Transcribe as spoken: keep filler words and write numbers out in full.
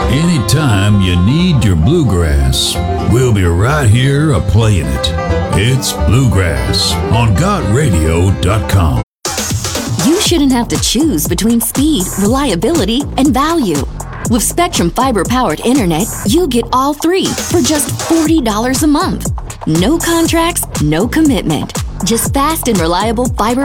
Anytime you need your bluegrass, we'll be right here a playing it. It's Bluegrass on got radio dot com. You shouldn't have to choose between speed, reliability, and value. With Spectrum fiber-powered internet, you get all three for just forty dollars a month. No contracts, no commitment. Just fast and reliable fiber